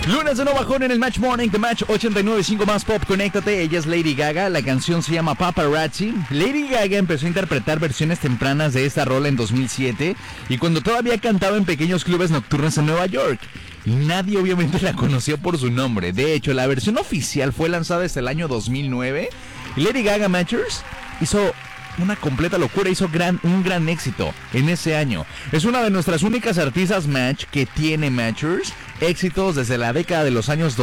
Lunes de nuevo bajón en el Match Morning, The Match 89.5 más pop. Conéctate, ella es Lady Gaga. La canción se llama Paparazzi. Lady Gaga empezó a interpretar versiones tempranas de esta rola en 2007 y cuando todavía cantaba en pequeños clubes nocturnos en Nueva York. Y nadie obviamente la conoció por su nombre. De hecho, la versión oficial fue lanzada hasta el año 2009 y Lady Gaga Matchers hizo una completa locura, hizo un gran éxito en ese año. Es una de nuestras únicas artistas Match que tiene Matchers éxitos desde la década de los años